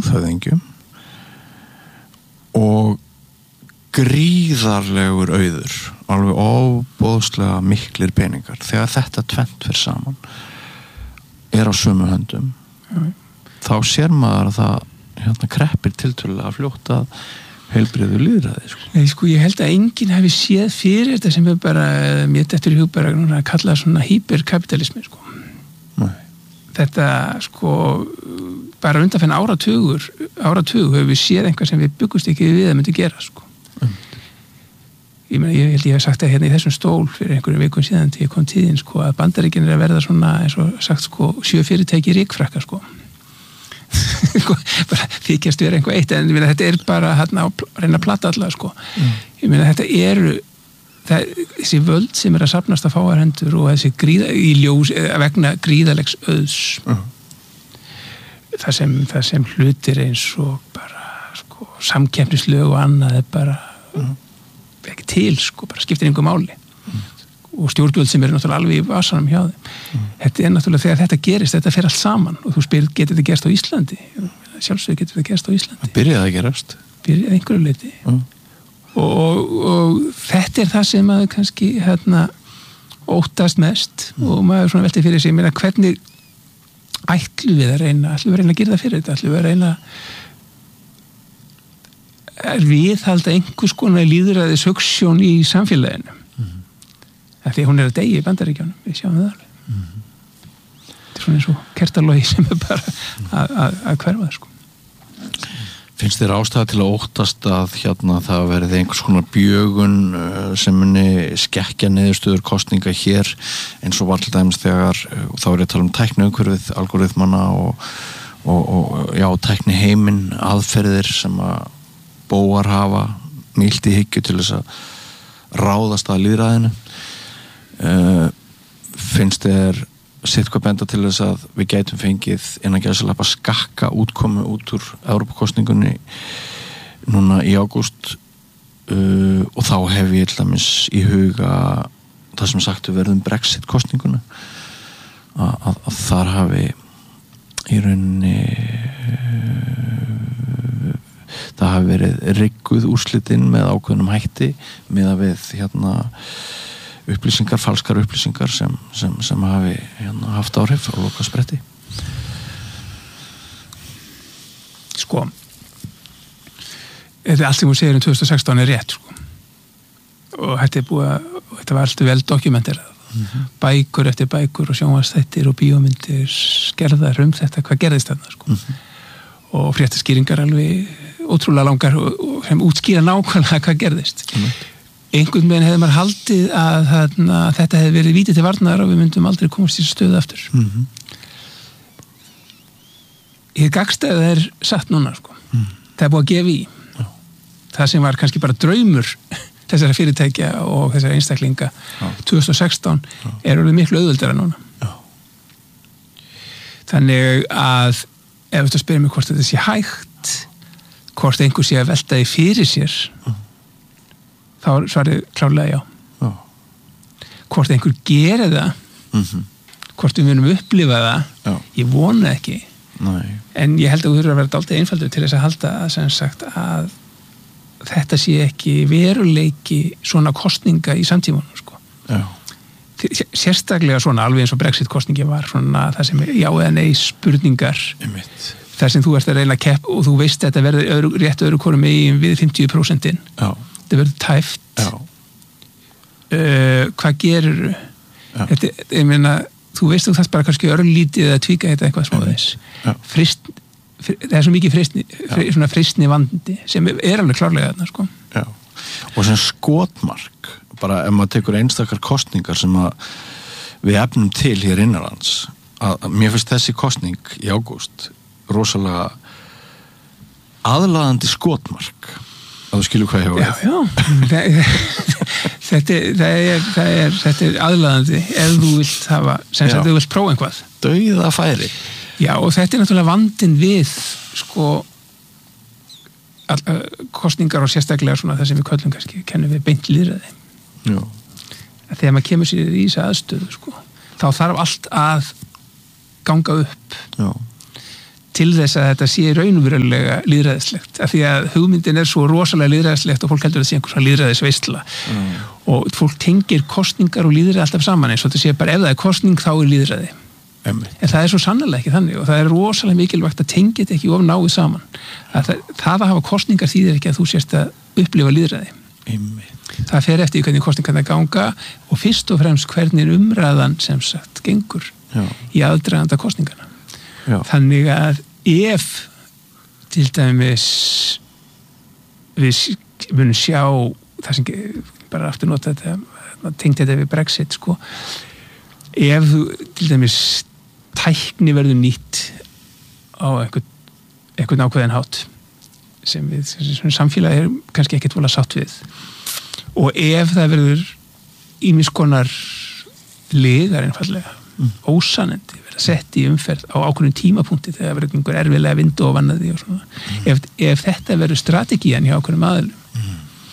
þjóðhöfðingjum og gríðarlegur auður, alveg ofboðslega miklir peningar. Þegar þetta tvennt fyrir saman á sömu höndum, þá sér maður að það kreppir tiltölulega fljótt að heilbrigðu lýðræði. Nei, ég held að enginn hafi séð fyrir þetta sem bara, mér dettur í hug bara að kalla svona hyperkapitalismi, Nei. Þetta, bara undanfenn áratug höfum við séð einhvað sem við byggust ekki við að myndi gera, Ég held ég hef sagt það hérna í þessum stól fyrir einhverjum vikum síðan til ég kom tíðin, að Bandaríkin að verða svona, eins og sagt, 7 fyrirtæki rykfrakka, bara þykjast vera einhver eitt, en þetta bara hérna að reyna að plata alla, þetta þessi völd sem að safnast að fáar hendur og þessi vegna gríðalegs auðs það sem hlutir eins og bara samkeppnislög og annað bara ekki til, bara skiptir engu máli og stjórnvöld sem eru náttúrulega alveg í vasanum hjá þeim. Þetta náttúrulega þegar þetta gerist, þetta fer allt saman og þú spyrir, getur þetta gerst á Íslandi? Sjálfsög getur þetta gerst á Íslandi. Byrjaði að gerast? Byrjaði einhverju leyti. Og þetta það sem maður kannski óttast mest og maður svona velti fyrir sig, hvernig ætlum við að reyna að gera það fyrir þetta? Ætlum við að reyna að viðhalda einhvers konar lýðræðis hugsjón í samfélaginu? Því hún að deyja í Bandaríkjunum, við sjáum það alveg. Þetta svona eins og kertalogi sem bara að hverfa Finnst þér ástæða til að óttast að það verði einhvers konar bjögun sem muni skekkja niðurstöður kosninga hér eins og var til dæmis þegar, þá er ég að tala um tækniumhverfið, algoritmana og tækni heiminn, aðferðir sem að bóar hafa mýlt í hyggju til þess að ráðast að lýðræðinu. Finnst þér sitthvað benda til þess að við gætum fengið innan gæsalappa skakka útkomu út úr Evrópukosningunni núna í ágúst og þá hef ég til dæmis í huga það sem sagt verið Brexit kosninguna að þar hafi í rauninni það hafi verið rigguð úrslitin með ákveðnum hætti með að við upplýsingar, falskar upplýsingar sem hafi haft áhrif á lokaspretti. Þetta allt sem hún segir 2016 rétt og þetta var alltaf vel dokumenterað. Bækur eftir bækur og sjónvarpsþættir og bíómyndir skerðar þetta, hvað gerðist þarna og fréttaskýringar alveg ótrúlega langar og sem útskýra nákvæmlega hvað gerðist. Einhvern veginn hefði maður haldið að þetta hefði verið víti til varnar og við myndum aldrei komast í stöðu aftur. Hið gagnstæða satt núna, Það búið að gefa í. Það sem var kannski bara draumur þessara fyrirtækja og þessara einstaklinga 2016 orðið miklu auðveldara núna. Þannig að ef þú spyrir mig hvort þetta sé hægt, hvort einhver sé að velta því fyrir sér, þá svarið klárlega já. Hvort einhver geri það, hvort við munum upplifa það, ég vona ekki. Nei. En ég held að þú þurfir að vera dálítið einfaldur til þess að halda sem sagt að þetta sé ekki veruleiki svona kosninga í samtímanum, Sérstaklega svona, alveg eins og Brexit kosningi var svona það sem já eða nei spurningar. Þar sem þú ert að reyna að kepp og þú veist að þetta verður rétt öðru hvorum megin við 50%. Þetta verður tæft. Hvað gerur þetta, ég meina, þú veist þú þarft bara kannski örlítið að tvíka þetta eitthvað smá þess. Það svo mikið fristni vandi sem alveg klárlega þarna, Já. Og sem skotmark, bara ef maður tekur einstakar kosningar sem að við efnum til hér innanlands, að mér finnst þessi kosning í ágúst rosalega aðlaðandi skotmark. Að þú skilur hvað ég var. Já. Þetta aðlaðandi ef þú vilt hafa, sem sagt þú vilt prófa einhvað. Dauða færi. Já, og þetta náttúrulega vandinn við kosningar og sérstaklega svona það sem við köllum kannski, kennum við beint lýðræði. Já. Þegar maður kemur sér í þessa aðstöðu, þá þarf allt að ganga upp. Já. til þess að þetta sé raunverulega lýðræðislegt, af því að hugmyndin svo rosalega lýðræðislegt og fólk heldur að það sé einhver svona lýðræðisveisla og fólk tengir kostningar og lýðræði alltaf saman eins og þetta sé bara ef það kostning þá lýðræði en það svo sannarlega ekki þannig og það rosalega mikilvægt að tengja þetta ekki of náið saman það að hafa kostningar þýðir ekki að þú sést að upplifa lýðræði það fer eftir hvernig kostningarna ganga og fyrst og fremst hvernig umræðan sem sagt gengur í aðdraganda kostningarna þannig að ef til dæmis við munum sjá það sem bara aftur nota þetta tengt þetta við Brexit sko ef þú til dæmis tækni verður nýtt á einhvern ákveðin hátt sem við sem samfélagi kannski ekkert vola sátt við og ef það verður ýmis konar legar einfallega ósannandi verða sett í umferð á ákveðnum tímapunkti þegar verður einhver erfiðlega vindu og vannaði og svona ef þetta verður strategían hjá ákveðnum aðilum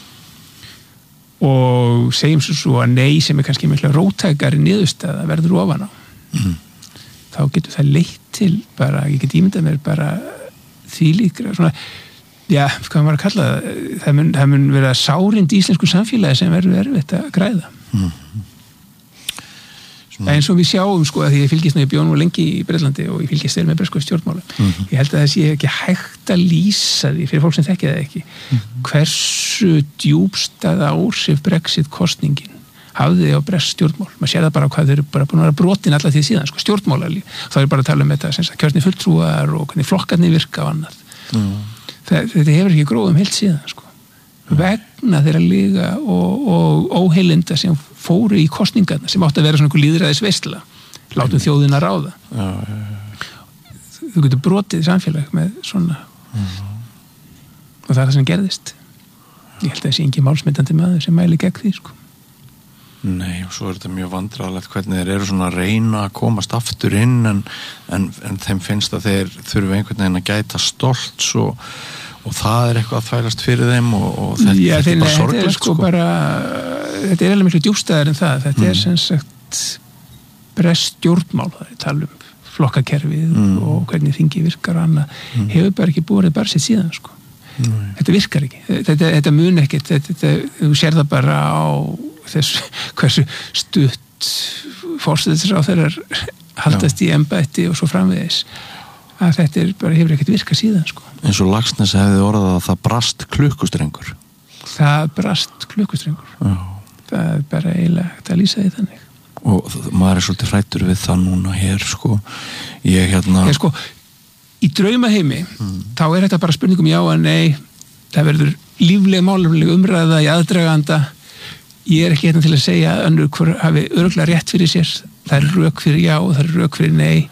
og segjum svo að nei sem kannski mikla róttækari niðurstaða verður ofan á þá getur það leitt til bara, ég get ímyndað mér bara því líkra svona hvað maður að kalla það mun vera sárind í íslensku samfélagi sem verður erfitt að græða eins og við sjáum sko að því ég fylgist nú, ég bjó nú lengi í Bretlandi og ég fylgist með bresku stjórnmálum ég held að það sé ekki hægt að lýsa því fyrir fólk sem þekkja það ekki hversu djúpstæða áhrif Brexit kosningin hafði á bresk stjórnmál maður sér það bara hvað þau eru bara búin að vera brotin alla því síðan sko stjórnmála þá er bara að tala um þetta sem kjörni fulltrúar og hvernig flokkarnir virka og annað þetta hefur ekki gróðum heilt síðan sko vegna þeirra liga og óheilinda sem fóru í kosningarna sem átti að vera svona einhver lýðræðisveisla látum þjóðina ráða þú getur brotið í samfélag með svona og það er það sem gerðist ég held að það sé ekki málsmyndandi maður sem mæli gegn því sko Nei, og svo er þetta mjög vandræðalegt hvernig þeir eru svona að reyna að komast aftur inn en þeim finnst að þeir þurfi einhvern veginn að gæta stolts og það er eitthvað að þvælast fyrir þeim og þetta er bara sorglegt sko. Þetta er alveg miklu djúpstæðar en það þetta er sem sagt bresk stjórnmál, það er tala um flokkakerfið og hvernig þingi virkar og annað, hefur bara ekki búið bara sér síðan sko. Þetta virkar ekki, þetta mun ekkert þú sér það bara á þess hversu stutt forsætisráðherrar haldast í embætti og svo framvegis að þetta bara hefur ekkert virkað síðan sko. Eins og Laxness hefði orðað að það brast klukkustrengur það er bara eiginlega hægt að lýsa því þannig og maður er svolítið hrættur við það núna hér sko ég sko, í draumaheimi þá er þetta bara spurningum já að nei það verður lífleg málefnileg umræða í aðdraganda ég er ekki hérna til að segja að önnur hver hafi örugglega rétt fyrir sér það er rök fyrir já og það er rök fyrir nei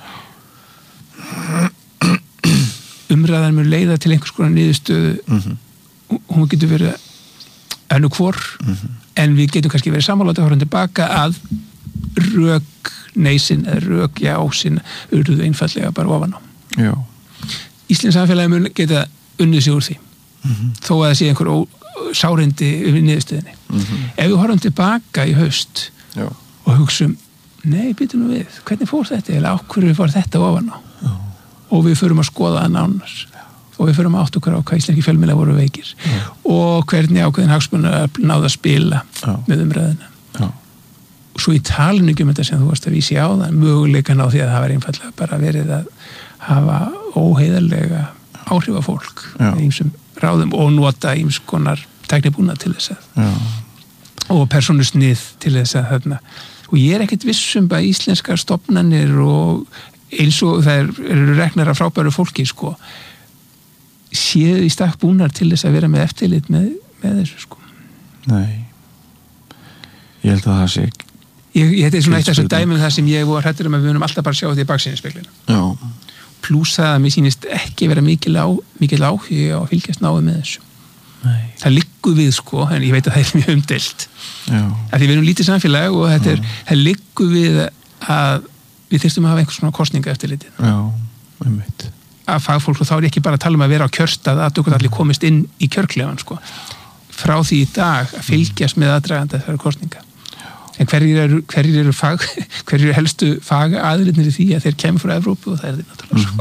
umræðan mun leiða til einhvers konar niðurstöðu hún getur verið önnur hvor en við getum kannski verið sammála að horfa tilbaka að rök neysinn eða rök jásinn urðu einfallega bara ofan á Íslensk samfélagi mun geta unnið sig úr því þó að það sé einhver sárindi við niðurstöðinni ef við horfum tilbaka í haust og hugsum nei, býtum nú við, hvernig fór þetta eða á hverju fór þetta ofan á og við förum að skoða það nánar og við förum að átta okkur á hvað íslenski fjölmiðlar voru veikir og hvernig ákveðin hagsmunir náða að spila með umræðina og svo í talinu um þetta sem þú varst að vísi á það möguleikan á því að það var einfallega bara verið að hafa óheiðarlega áhrif á fólk með ýmsum ráðum og nota ýms konar tæknibúna til þess að og persónusnið til þess að þarna og ég er ekkert vissum að íslenskar stofnanir og eins og það eru reknar af frábæru fólki sko séu í stakk búnar til þess að vera með eftirlit með þessu sko Nei ég held að það sé þetta er svona eitt af þessu dæmum það sem ég var hrættur að við munum alltaf bara sjá þetta í baksýnisspeglinum plús það að mér sýnist ekki vera mikil áhugi á að fylgjast náðu með þessu það liggur við sko en ég veit að það er mjög umdeilt að því við erum lítið samfélag og það liggur við að við þyrstum að hafa einhvers svona kosninga eftir litið að fagfólk og þá er ekki bara að tala um að vera á kjörstað að okkur allir komist inn í kjörklefan sko frá því í dag að fylgjast með aðdraganda þessari kosninga en hverjir eru helstu fagaðilarnir í því að þeir kemur frá Evrópu og það er því náttúrulega sko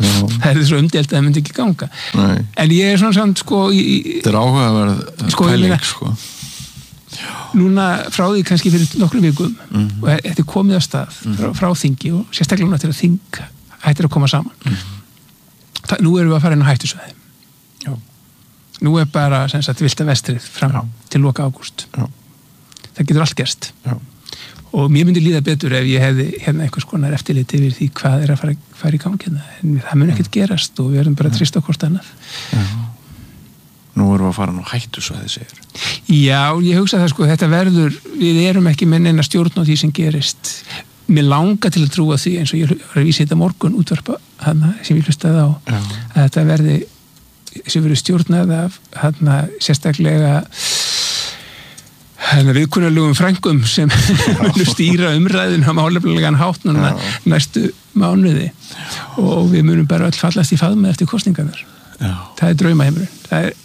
það svo umdeilt að það myndi ekki ganga. Nei. En ég svona samt sko þetta áhugaverð pæling sko. Núna frá því kannski fyrir nokkrum vikum og þetta komið af stað frá þingi og sérstaklega núna til að þing hættir að koma saman. Nú erum við að fara inn á hættusvæði. Já. Nú bara sem sagt vilta vestrið fram til loka ágúst. Það getur allt gerst. Já. Og mér myndi líða betur ef ég hefði hérna einhvers konar eftirlit yfir því hvað að fara í gangi hérna. En það mun ekkert gerast og við erum bara að trista hvort annað. Já. Nú erum við að fara á hættusvæði, segir. Já, ég hugsa það sko, þetta verður, við erum ekki með neina stjórn á því sem gerist. Mér langar til að trúa því eins og ég var að vísa þetta morgun útvarpa hana sem ég hlustaði á. Já. Að þetta verði, sem verður stjórnað af hana sérstaklega viðkunnarlegum frængum sem munu stýra umræðin á málefnilegan hátt núna næstu mánuði og við munum bara öll fallast í faðmið eftir kosningarnar. Það er draumaheimurinn. Það er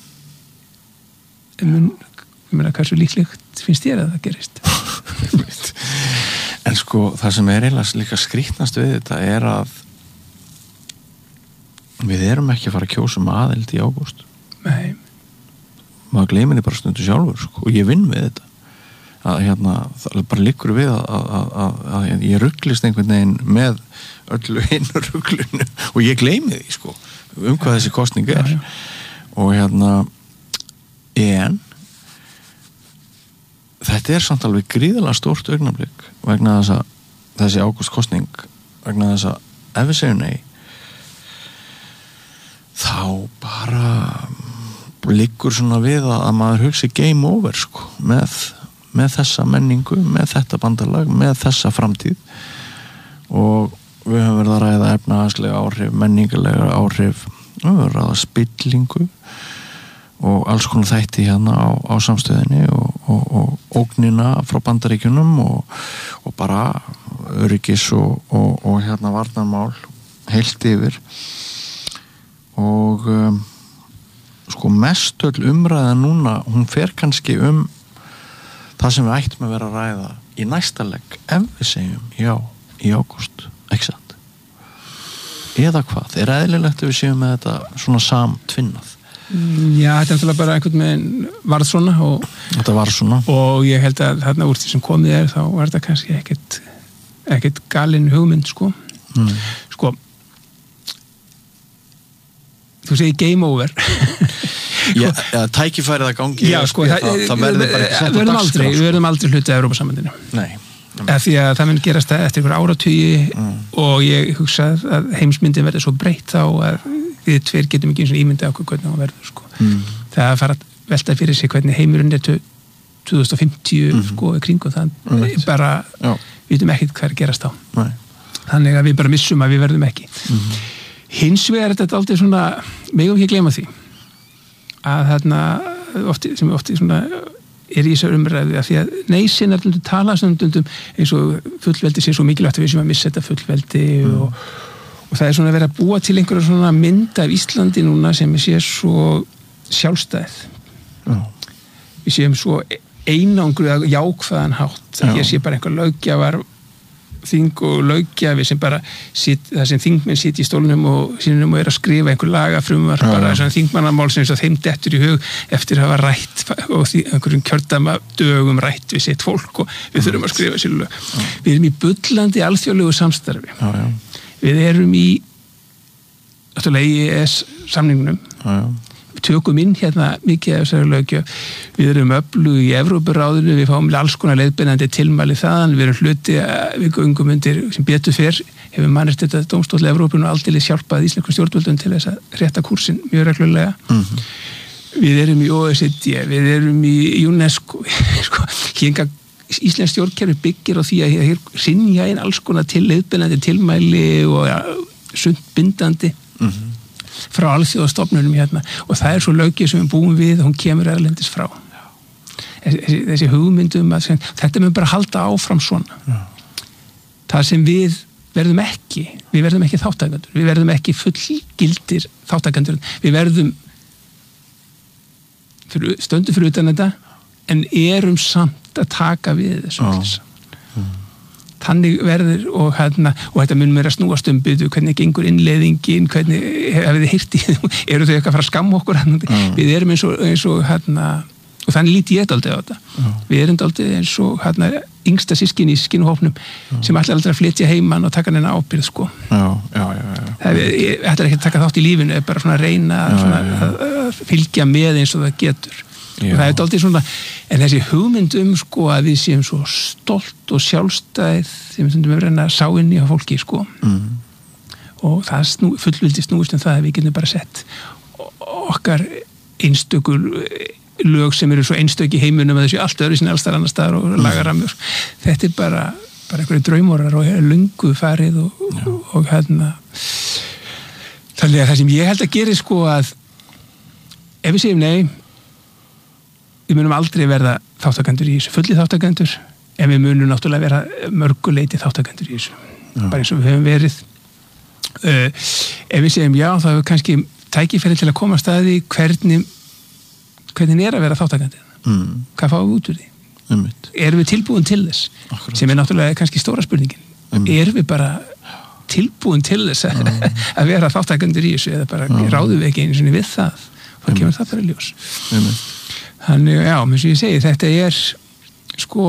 ég meina hversu líklegt finnst þér að það gerist? En sko það sem er eiginlega líka skrýtnast við þetta er að við erum ekki að fara að kjósa aðild í ágúst. Nei. Maður gleymir því bara stundu sjálfur sko, og ég vinn við þetta að það bara liggur við að ég rugglist einhvern veginn með öllu hinu rugglunu og ég gleymi því sko hvað þessi kosning er. Og en þetta er samt alveg gríðarlega stórt augnablik vegna þess að þessi ágústkosning vegna þess að ef við segjum nei þá bara liggur svona við að maður hugsi game over sko með þessa menningu, með þetta bandalag, með þessa framtíð og við höfum verið að ræða efnahagslega áhrif, menningarlega áhrif, við höfum verið að ræða spillingu og alls konar þætti hérna á samstöðinni og ógnina frá Bandaríkjunum og bara öryggis og varnarmál heilt yfir og sko mestöll umræða núna, hún fer kannski það sem við ættum að vera að ræða í næsta legg ef við segjum já í ágúst, ekki satt eða hvað, er eðlilegt að við séum með þetta svona samtvinnað? Já, þetta er náttúrulega bara einhvern veginn varð svona þetta var svona og ég held að þarna úr því sem komið er þá var þetta kannski ekkert galin hugmynd sko sko þú segir game over Já, tækifærið að gangi sko, það verður bara ekki sett á dagskrá við verðum aldrei hluti af Evrópusambandinu því að það mun gerast eftir einhver áratugi og ég hugsa að heimsmyndin verður svo breytt þá að við tveir getum ekki eins og ímyndið okkur hvernig það verður sko. Það að fara að velta fyrir sig hvernig heimurinn er 2050 sko í kringu það bara við veitum ekkert hvað er að gerast þá þannig að við bara missum að við verðum ekki hins vegar er þetta aldrei svona megum ekki gleyma því að þarna sem ofti svona er í þessu umræðu að því að neysin er tala stundum eins og fullveldi sé svo mikilvægt að við sem að missa þetta fullveldi og það er svona að vera að búa til einhverja svona mynd af Íslandi núna sem sé svo sjálfstæð við séum svo einangruð jákvæðan hátt að hér sé bara einhver löggjafar þing og löggjafi sem bara það sem þingmenn sitt í stólunum og sínum og er að skrifa einhver lagafrumvarp bara svona þingmannamál sem þeim dettur í hug eftir að hafa rætt og einhverjum kjördama dögum rætt við sitt fólk og við þurfum að skrifa sér lög. Við erum í bullandi alþjóðlegu samstarfi. Við erum í EES samningnum. Við tökum inn hérna mikið af þessari löggjöf. Við erum öflug í Evrópuráðinu, við fáum alls konar leiðbeinandi tilmæli þaðan, við erum hluti við göngum undir sem betur fyrr, hefur mannréttindadómstóll Dómstóll Evrópunu aldeilis hjálpað íslenskum stjórnvöldum til þess að rétta kúrsinn mjög reglulega. Við erum í OECD, við erum í UNESCO, sko, íslensk stjórnkerfi byggir á því að hér sinja inn alls konar leiðbeinandi tilmæli og sundbindandi frá alþjóðastofnunum hérna og það er svo löggjöf sem við búum við og hún kemur erlendis frá þessi hugmyndum að þetta mun bara halda áfram svona það sem við verðum ekki þáttakendur, við verðum ekki fullgildir þáttakendur, við verðum stöndum fyrir utan þetta en erum samt að taka við þessu þannig verður og þetta mun mér að snúast byrju, hvernig gengur innleiðingin, hvernig hafið þið heyrt í, eru þau eitthvað að fara að skamma okkur við erum eins og og þannig líti ég dálítið á þetta við erum dálítið eins og yngsta systkin í skinnhópnum sem ætlar aldrei að flytja heiman og taka henni ábyrgð sko. Það ætlar ekki að taka þátt í lífinu, bara svona að reyna að fylgja með eins og það getur og það dálítið svona, en þessi hugmynd sko að við séum svo stolt og sjálfstæð sem við stundum að reyna að sá inn í á fólki sko og það fullvildi snúist það að við getum bara sett okkar einstökur lög sem eru svo einstöki heimunum að þessu allt öðru sinni allstar annar staðar og lagaramjör þetta bara einhverju draumórar og löngu farið og þannig að það sem ég held að gera sko að ef við segjum nei við munum aldrei verða þáttakendur í þessu fulli þáttakendur en við munum náttúrulega vera mörguleiti þáttakendur í þessu bara eins og við höfum verið ef við segjum já þá hefur kannski tækifæri til að koma að staði hvernig að vera þáttakendur hvað fáum við út úr því erum við tilbúin til þess sem náttúrulega kannski stóra spurningin erum við bara tilbúin til þess að vera þáttakendur í þessu eða bara ráðum við ekki einu sinni við það þá kemur það bara ljós þannig, já, eins og ég segi, þetta sko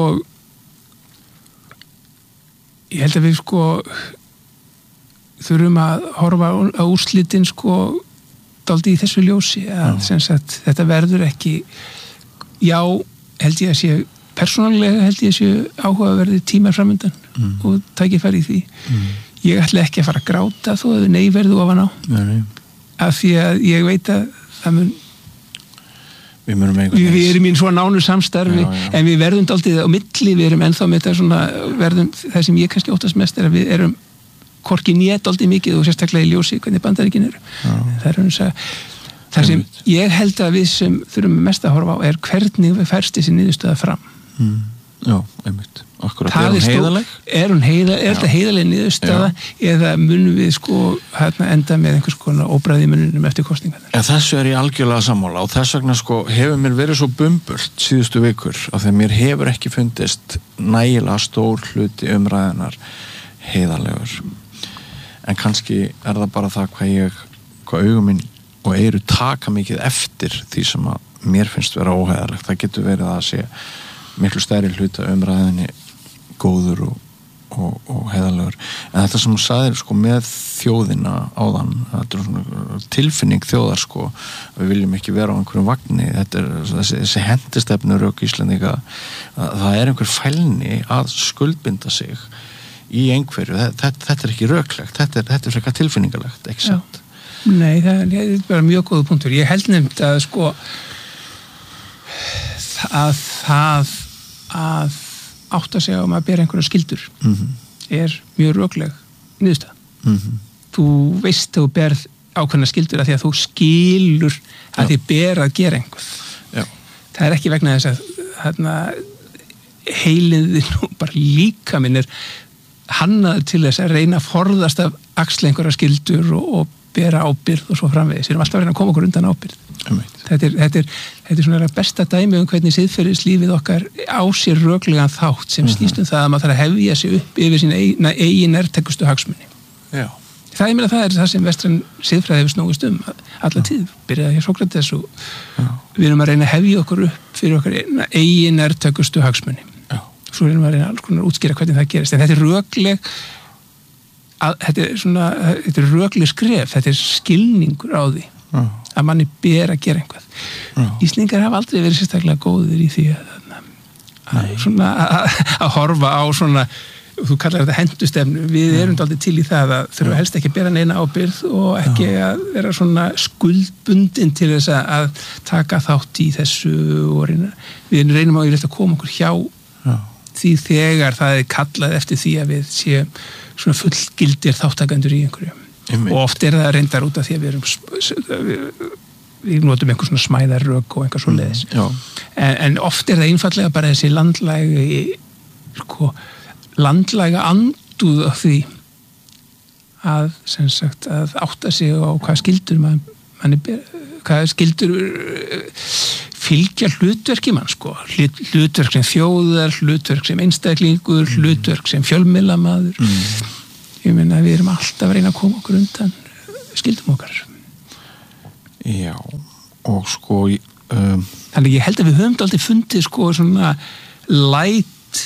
ég held að við sko þurfum að horfa á úrslitin sko dálítið í þessu ljósi að sem sagt, þetta verður ekki já, held ég að sé persónulega held ég að sé áhugaverðir tímar framundan og tækifæri í því ég ætla ekki að fara að gráta þó að nei verðu ofan á af því að ég veit að það mun við erum í svo nánu samstarfi en við verðum dálítið á milli við erum ennþá með þetta svona verðum það sem ég kannski óttast mest að við erum hvorki nét dálítið mikið og sérstaklega í ljósi hvernig Bandaríkin eru það sem ég held að við sem þurfum mest að horfa á hvernig við færst þessi niðurstöða fram já, einmitt akkurat, er þetta heiðaleg niðurstaða eða munum við sko enda með einhvers konar óbræði mununum eftir kosningar þessu ég algjörlega sammála og þess vegna sko hefur mér verið svo bumbult síðustu vikur af því að mér hefur ekki fundist nægilega stór hluti umræðinar heiðalegur en kannski það bara það hvað augum minn og eyru taka mikið eftir því sem að mér finnst vera óheiðalegt það getur verið að sé miklu stærri hluta umræðinni góður og heiðalegur en þetta sem þú sagðir sko með þjóðina áðan þetta svona tilfinning þjóðar sko við viljum ekki vera á einhverjum vagni þetta þessi hendistefnu rök Íslendinga það einhver fælni að skuldbinda sig í einhverju þetta ekki röklegt þetta frekar tilfinningalegt ekki sant? Nei, það bara mjög góða punktur ég held nefnt að sko að átta sig að bera einhverja skyldur mjög rökleg niðurstaða þú veist þú berð ákveðna skyldur að því að þú skilur að þið ber að gera einhver það ekki vegna þess að heiliðin og bara líka minn hannaður til þess að reyna að forðast af axla einhverja skyldur og bera ábyrgð og svo framvegis við erum alltaf að reyna að koma okkur undan ábyrgð þetta er svona besta dæmi hvernig siðferðislífið okkar á sér röklegan þátt sem snýst það að maður þarf að hefja sig upp yfir sína eigin nærtækustu hagsmuni það er það sem vestræn siðfræði hefur snúist alla tíð, byrjaði hér Sókrates og við erum að reyna að hefja okkur upp fyrir okkar eigin nærtækustu hagsmuni svo erum við að reyna alls konar að útskýra hvernig það gerist en þetta er rökleg þetta er rökleg skref þetta er skilningur á því að manni ber að gera einhvað Íslendingar hafa aldrei verið sérstaklega góðir í því að horfa á svona þú kallar þetta hendustefnu við erum dálítið til í það að þurfum helst ekki að bera neina ábyrgð og ekki að vera svona skuldbundin til þess að taka þátt í þessu og við reynum að koma okkur hjá því þegar það er kallað eftir því að við séum svona fullgildir þáttakendur í einhverju og oft það reyndar út af því að við notum einhver svona smæðarrök og einhver svo leiðis en oft það einfallega bara þessi landlæga andúð af því að sem sagt að átta sig á hvað skildur manni hvað skildur fylgja hlutverki mann sko, hlutverk sem þjóðar, hlutverk sem einstaklingur, hlutverk sem fjölmiðlamaður. Ég meina við erum alltaf að reyna að koma okkur undan skildum okkar. Já, og sko þannig ég held að við höfum aldrei fundið sko svona light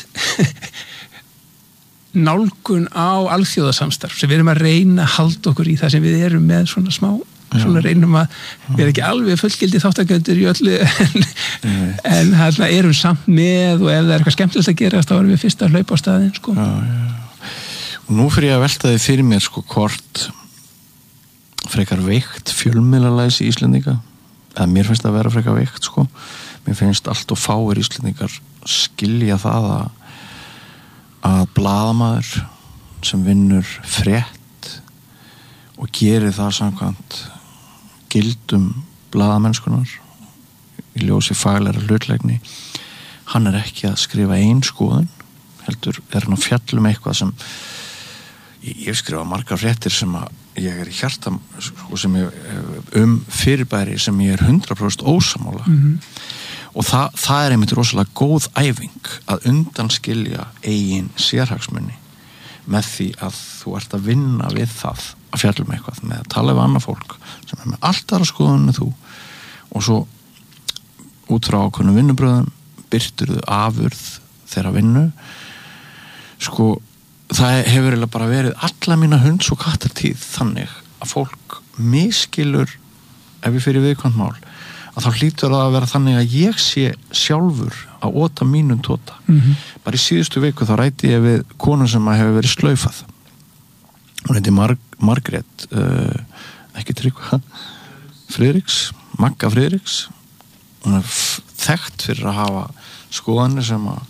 nálgun á alþjóðasamstarf sem við erum að reyna að halda okkur í það sem við erum með svona smá svona reynum að við erum ekki alveg fullgildi þátttakendur í öllu en þarna erum samt með og ef það er eitthvað skemmtilegt að gera þá erum við fyrst að hlaupa á staðinn sko. Og nú fyrir ég að velta þið fyrir mér sko hvort frekar veikt fjölmiðlalæsi Íslendinga eða mér finnst það að vera frekar veikt sko mér finnst allt og fáir Íslendingar skilja það að blaðamaður sem vinnur frétt og gerir það samkvæmt gildum blaðamennskunar í ljósi faglæra hlutlægni hann ekki að skrifa ein skoðun heldur hann að fjalla eitthvað sem ég skrifa margar fréttir sem að ég í hjarta sko, sem ég fyrirbæri sem ég 100% ósamála og það einmitt rosalega góð æfing að undanskilja eigin sérhagsmunni með því að þú ert að vinna við það að fjalla eitthvað með að tala við annað fólk sem með allt aðra skoðun en þú og svo út frá ákveðnum vinnubröðum birtur þau afurð þeirra vinnu sko það hefur eiginlega bara verið alla mína hunds- og kattartíð þannig að fólk miskilur ef ég fyrir viðkvæmt mál að þá hlýtur það að vera þannig að ég sé sjálfur að óta mínum tóta bara í síðustu viku þá ræti ég við konu sem að hefur verið slaufað hún heiti Margrét ekki Tryggva Friðriks, Magga Friðriks hún þekkt fyrir að hafa skoðanir sem að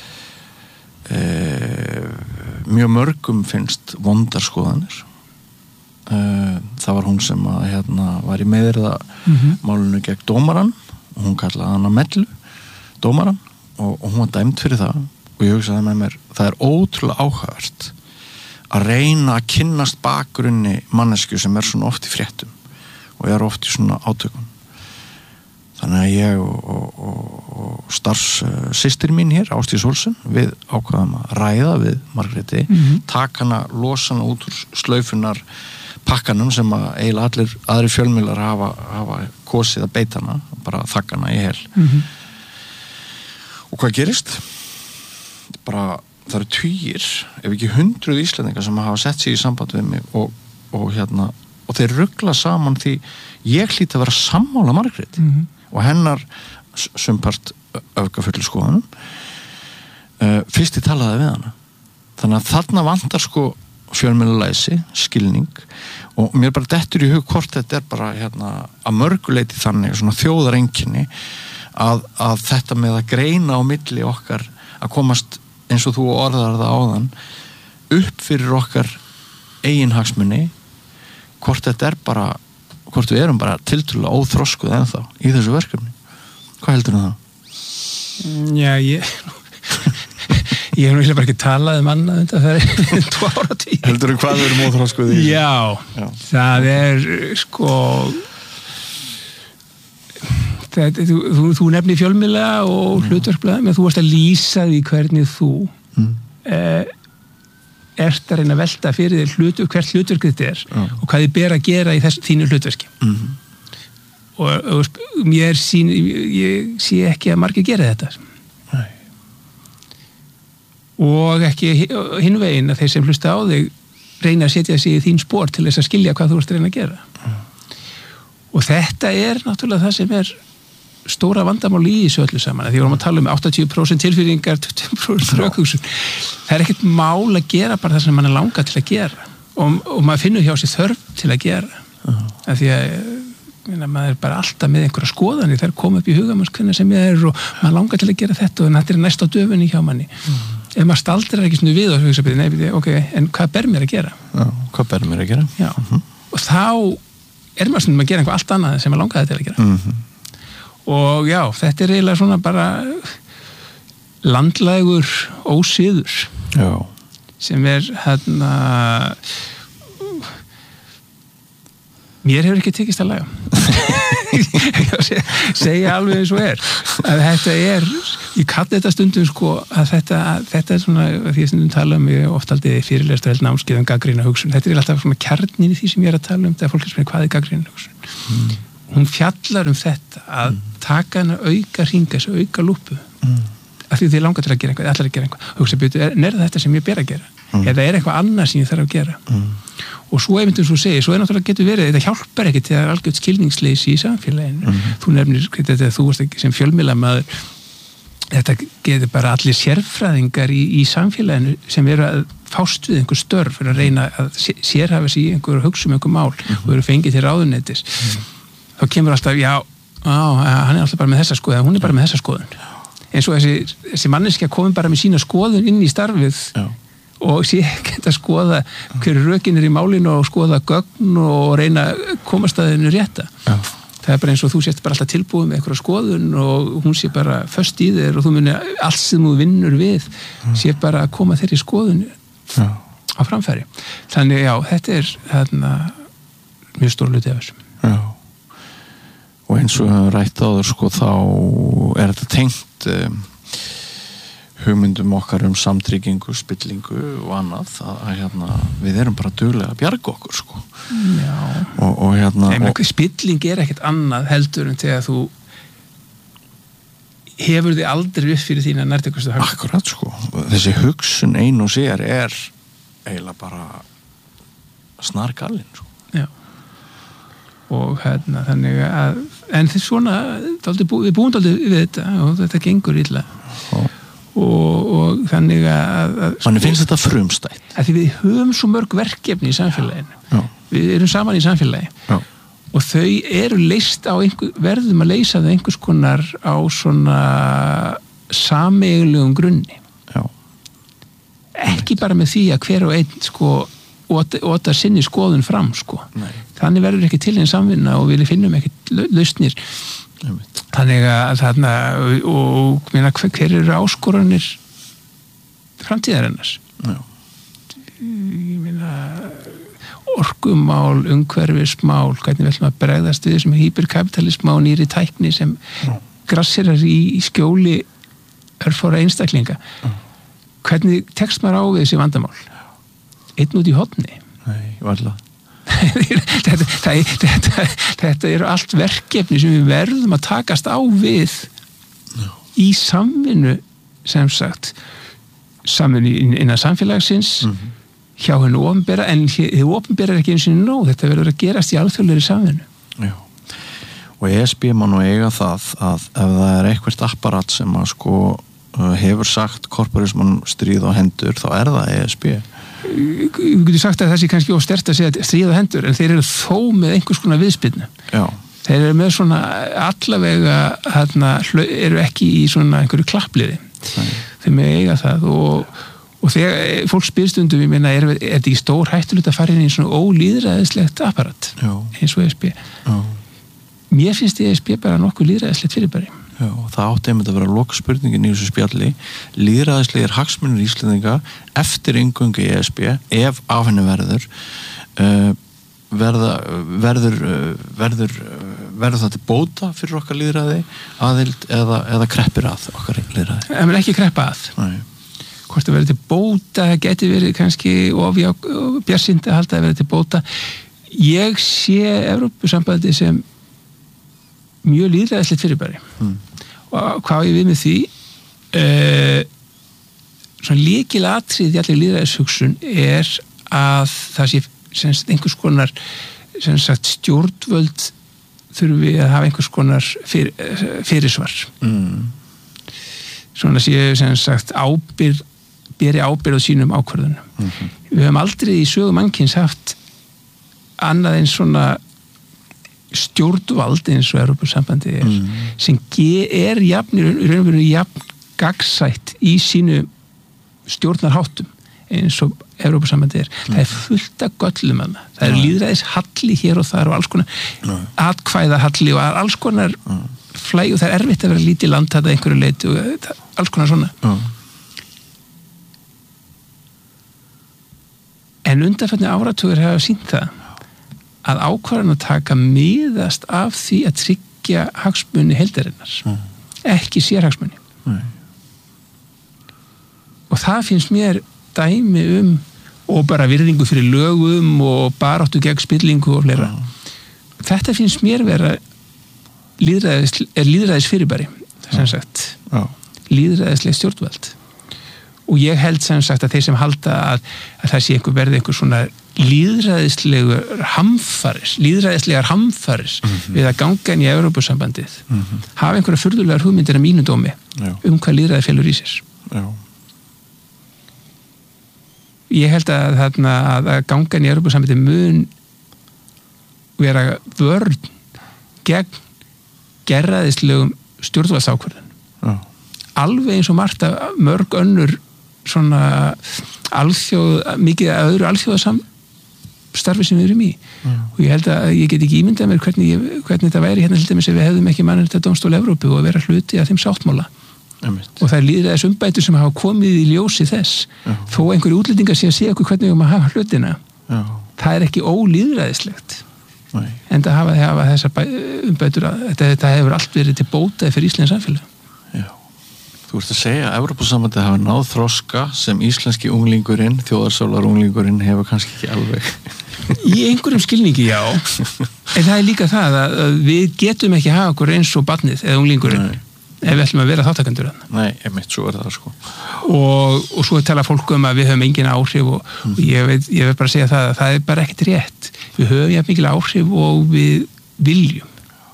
mjög mörgum finnst vondar skoðanir það var hún sem að var í meðirða málinu gegn dómaran og hún kallaði hana Mellu dómaran og hún var dæmd fyrir það og ég hugsaði með mér það er ótrúlega áhugavert að reyna að kynnast bakgrunni mannesku sem svona oft í fréttum og ég oft í svona átökum þannig að ég og starfssystir mín hér, Ásdís Olsen við ákvaðum að ræða við Margréti taka hana, losa hana út úr slaufunar pakkanum sem að eiginlega allir aðri fjölmiðlar hafa kosið að beita hana bara þakka hana í hel og hvað gerist? Bara það eru tugir ef ekki 100 Íslendingar sem hafa sett sig í samband við mig og þeir rugla saman því ég hlýt að vera sammála Margréti og hennar sumpart öfgafullu skoðunum fyrst ég talaði við hana þannig að þarna vantar sko fjölmiðlalæsi, skilning og mér bara dettur í hug hvort þetta bara að mörguleiti þannig svona þjóðareinkenni að þetta með að greina á milli okkar að komast eins og þú orðar það áðan upp fyrir okkar eiginhagsmunni hvort þetta bara hvort við erum bara tiltölulega óþroskuð ennþá í þessu verkefni. Hvað heldur það? Já, ég hef náttúrulega bara ekki talað annað undan það 2 áratugir. Heldur þú hvað við erum óþroskuð í? Já, það sko þú nefnir fjölmiðla og hlutverkblaða, men þú varst að lýsa því hvernig þú ert að reyna að velta fyrir þér hvert hlutverk þetta og hvað þið ber að gera í þínu hlutverki og ég sé ekki að margir gera þetta og ekki hinn veginn að þeir sem hlusta á þig reyna að setja sig í þín spor til þess að skilja hvað þú ert að reyna að gera og þetta náttúrulega það sem stóra vandamál í þessu öllu saman því við vorum að tala 80% tilfinningar 20% rökhugsun það ekkert mál að gera bara það sem mann langað til að gera og maður finnur hjá sér þörf til að gera af því að maður bara alltaf með einhverja skoðanir þær koma upp í hugamanns hvernig sem ég og maður langar til að gera þetta og þetta næst á döfunni hjá manni ef maður staldrar ekki svona við og hugsa en hvað ber mér að gera? Hvað ber mér að gera? Og þá maður svona að gera einhver allt annað sem maður langaði til að gera og já, þetta eiginlega svona bara landlægur ósiður sem mér hefur ekki tekist að laga segja alveg eins og að þetta ég kalli þetta stundum sko að þetta svona, því að stundum tala ég oft aldrei fyrirlestur held námskeið gagnrýna hugsun, þetta alltaf svona kjarnin í því sem ég að tala þegar fólk spyrir hvað gagnrýna hugsun hún fjallar þetta að taka hana auka hringa, þessu auka lúpu af því þið langar til að gera eitthvað, allar að gera eitthvað hugsa byrju, þetta sem ég ber að gera eða eitthvað annað sem ég þarf að gera og svo einmitt svo segir, svo náttúrulega getur verið þetta hjálpar ekki til að algjört skilningsleysi í samfélaginu, þú nefnir þetta þú varst ekki sem fjölmiðlamaður þetta getur bara allir sérfræðingar í samfélaginu sem eru að fást við einhver störf fyrir að reyna að sérhafa sig í einhver hugsa einhver mál og eru fengið til ráðuneytis þá kemur alltaf, hann alltaf bara með þessa skoðun, hún bara með þessa skoðun eins og þessi manneskja komin bara með sína skoðun inn í starfið og sé ekki að skoða hverju rökin í málinu og skoða gögn og reyna að komast að hennu rétta það bara eins og þú sést bara alltaf tilbúið með einhverja skoðun og hún sé bara föst í þér og þú muni allt sem þú vinnur við sé bara að koma þeirri skoðun á framfæri þannig þetta þarna mjög stór hluti af þessum og eins og rætt áður sko þá þetta tengt hugmyndum okkar samtryggingu, spillingu og annað að við erum bara duglega að bjarga okkur sko og spilling ekkert annað heldur en þegar þú hefur þið aldrei upp fyrir þína nærtækustu hugsun akkurat sko, þessi hugsun ein og sér eiginlega bara snargalinn sko og þannig að en þess svona, við búum dálítið við þetta og þetta gengur illa og þannig að Manni finnst þetta frumstætt að því við höfum svo mörg verkefni í samfélaginu við erum saman í samfélagi og þau eru leyst á verðum að leysa það einhvers konar á svona sameiginlegum grunni ekki bara með því að hver og einn sko óta sinni skoðun fram sko. Þannig verður ekki til einn samvinna og við finnum ekki lausnir þannig að þarna og meina, hver eru áskoranir framtíðarinnar ég meina orkumál, umhverfismál hvernig viljum að bregðast við sem hyperkapitalisma og nýri tækni sem grassirar í skjóli örfára einstaklinga hvernig tekst maður á við þessi vandamál einn út í horni Nei, varla þetta eru allt verkefni sem við verðum að takast á við í samvinnu sem sagt samvinnu innan samfélagsins hjá hennu opinbera en þið opinbera er ekki eins og nóg þetta verður að gerast í alþjóðlegri samvinnu og ESB má nú eiga það að ef það er eitthvað apparat sem að sko hefur sagt korporisman stríð á hendur þá er það ESB við getum sagt að þessi kannski óstert að segja stríð á hendur en þeir eru þó með einhvers konar viðspyrnu þeir eru með svona allavega eru ekki í svona einhverju klappliði þeir með eiga það og þegar fólk spyrstundum ég meina er þetta ekki stór hættulegt að fara inn í svona ólýðræðislegt apparat eins og ESB mér finnst ESB bara nokkuð lýðræðislegt fyrirbæri og það átti einmitt að vera lokaspurningin í þessu spjalli lýðræðislegir hagsmunir Íslendinga eftir inngöngu í ESB ef af henni verður það til bóta fyrir okkar lýðræði aðild eða kreppir að okkar lýðræði það er ekki kreppa að hvort það verður til bóta það geti verið kannski bjarsynd að halda að verður til bóta ég sé Evrópusambandi sem mjög lýðræðislegt fyrirbæri og hvað ég við með því svona lykilatriði í allir lýðræðishugsun er að það sé semst einhvers konar sem sagt stjórnvöld þurfum við að hafa einhvers konar fyrirsvar svona sé sem sagt beri ábyrgð á sínum ákvörðunum við höfum aldrei í sögu mannkyns haft annað en svona stjórnvald eins og Evrópusambandi sem er jafn gagnsætt í sínu stjórnarháttum eins og Evrópusambandi það er fullt af göllum að það er lýðræðishalli hér og þar og alls konar atkvæðahalli og alls konar flæg og það er erfitt að vera lítið land þetta einhverju leiti og alls konar svona en undanfærni áratugur hafa sýnt það að ákvarðan að taka miðast af því að tryggja hagsmuni heildarinnar, ekki sérhagsmuni. Og það finnst mér dæmi og bara virðingu fyrir lögum og baráttu gegn spillingu og fleira. Þetta finnst mér vera lýðræðis fyrirbæri, sem sagt. Lýðræðisleg stjórnvald. Og ég held sem sagt að þeir sem halda að það sé verði einhver svona lýðræðislegar hamfaris við að ganga inn í Evrópusambandið hafa einhverja furðulegar hugmyndir að mínu dómi hvað lýðræði felur í sér. Ég held að ganga inn í Evrópusambandið mun vera vörn gegn gerræðislegum stjórnvaldsákvörðun. Alveg eins og mörg önnur svona mikið öðru alþjóðasamstarfi sem við erum í. Og ég held að ég get ekki ímyndað mér hvernig þetta væri hérna til dæmis ef við hefðum ekki Mannréttindadómstól Evrópu og vera hluti af þeim sáttmála. Og það lýðræðis umbætur sem hafa komið í ljósi þess þó einhverju útlendingar sé að segja okkur hvernig við maður hafa hlutina. Það er ekki ólýðræðislegt. En það hafa þessar umbætur þetta hefur allt verið til bóta fyrir íslensk samfélag. Þú ert að segja að Evrópusambandið hafa náð þroska sem íslenski unglingurinn, þjóðarsálar unglingurinn hefur kannski ekki alveg. Í einhverjum skilningi, já. En það er líka það að við getum ekki hafa okkur eins og barnið eða unglingurinn ef við ætlum að vera þáttakendur. Nei, einmitt, svo er það sko. Og svo tala fólk að við höfum engin áhrif og ég vil bara segja að það er bara ekkert rétt. Við höfum jafn mikil áhrif og við viljum.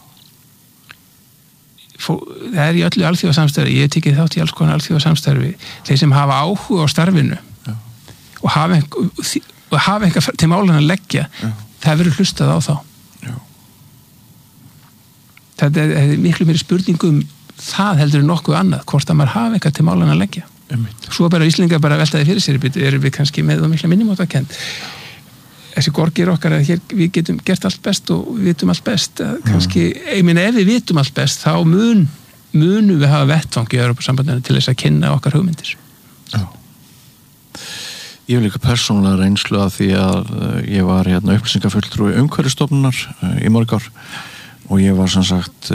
Það er í öllu alþjóðasamstarfi, ég tekið þátt í alls konar alþjóðasamstarfi, þeir sem hafa áhuga á starfinu og hafa eitthvað til málan að leggja, það verður hlustað á þá. Það er miklu meiri spurningum það heldur en nokkuð annað, hvort að maður hafa eitthvað til málan að leggja. Svo bara Íslendingar bara veltaði fyrir sér, erum við kannski með og mikla minnumáttakend. Þessi gorgir okkar að hér við getum gert allt best og við vitum allt best kannski, ef við vitum allt best þá munum við hafa vettvang í Evrópusambandinu til þess að kynna okkar hugmyndir. Ég vil líka persónulega reynslu að því að ég var upplýsingafulltrúi umhverfisstofnunar í mörg ár og ég var sem sagt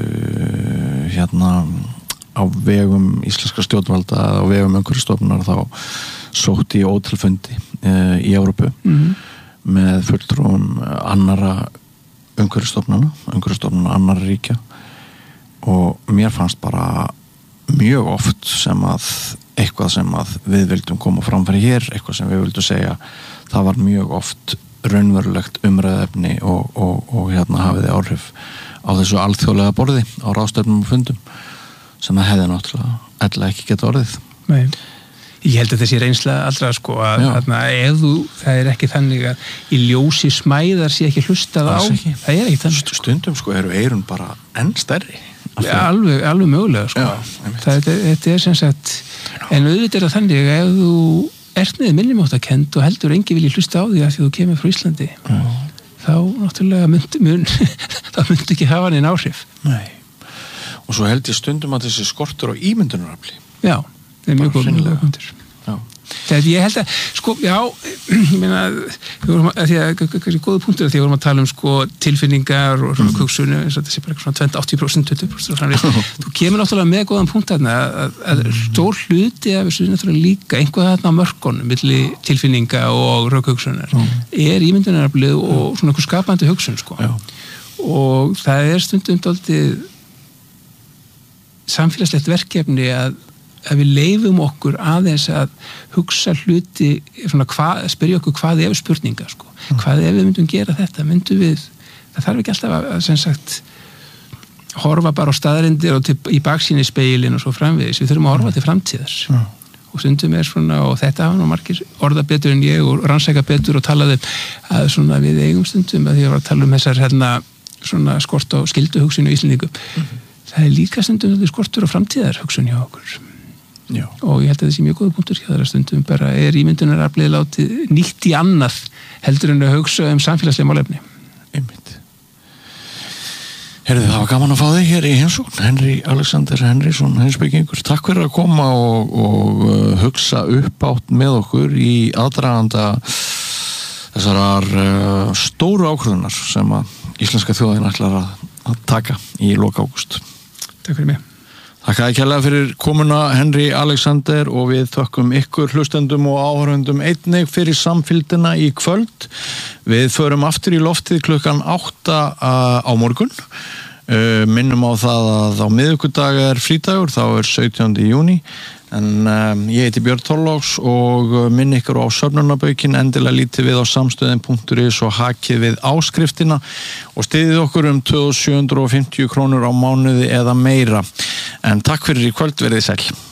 á vegum íslenskra stjórnvalda á vegum umhverfisstofnunar þá sótti ég ótilfundi í Evrópu með fulltrúum annarra umhverfisstofnana annarra ríkja og mér fannst bara mjög oft sem að eitthvað sem að við vildum koma fram fyrir hér, eitthvað sem við vildum segja það var mjög oft raunverulegt umræðefni og hafiði áhrif á þessu alþjóðlega borði á ráðstefnum og fundum sem það hefði náttúrulega ella ekki geta orðið. Nei. Ég held að þessi reynsla allra sko að það er ekki þannig að í ljósi smæðar sé ekki hlustað á, það er ekki þannig. Stundum sko eru eyrun bara enn stærri. Alveg mögulega sko. Þetta er sem sagt, en auðvitað er það þannig að ef þú ert niður minnumáttakend og heldur engi vilji hlusta á því að því þú kemur frá Íslandi, þá náttúrulega það myndi ekki hafa neinn áhrif. Nei. Og svo held ég stundum að þessi skortur á ímyndunarafli. Já. Það er mjög góð punktur. Þegar ég held að, sko, já, ég meina, því að góðu punktur því að við vorum að tala sko tilfinningar og svona hugsunni, eins og þessi bara svona 80%, 20% framvegis. Þú kemur náttúrulega með góðan punkt þarna að stór hluti af þessu náttúrulega líka einhvað þarna á mörkunum milli tilfinninga og rökhugsunar er ímyndunaraflið og svona einhver skapandi hugsun, sko. Og það er stundum dálítið samfélagslegt verkefni að við leifum okkur aðeins að hugsa hluti, spyrja okkur hvað ef spurninga, sko. Hvað ef við myndum gera þetta, það þarf ekki alltaf að sem sagt horfa bara á staðreyndir og í baksýni speilin og svo framvegis, við þurfum að horfa til framtíðar og stundum er svona, og þetta hafa nú margir orða betur en ég og rannsæka betur og talaði að svona við eigum stundum að því að var að tala þessar svona skort á skylduhugsun og Íslendingum. Það er líka stundum skortur og framtíðarhugsun hjá okkur. Já. Og ég held að þessi mjög góða punktur hjá þar að stundum bara er ímyndunaraflið látið nýtt í annað heldur en að hugsa samfélagslega málefni. Einmitt. Heyrðu, það var gaman að fá þig hér í heimsókn, Henry Alexander Henrysson, heimspekingur. Takk fyrir að koma og hugsa uppátt með okkur í aðdraganda þessarar stóru ákvörðunar sem að íslenska þjóðin ætlar að taka í lok ágúst. Takk fyrir mig. Þakka kærlega fyrir komuna Henry Alexander og við þökkum ykkur hlustendum og áhorfendum einnig fyrir samfylgdina í kvöld. Við förum aftur í loftið klukkan 8 á morgun. Minnum á það að á miðvikudag frídagur, þá 17. júní. En ég heiti Björn Þorláks og minn ykkur á söfnunarbaukin, endilega lítið við á samstöðin.is og hakið við áskriftina og styðið okkur 2750 krónur á mánuði eða meira. En takk fyrir í kvöld, verið sæl.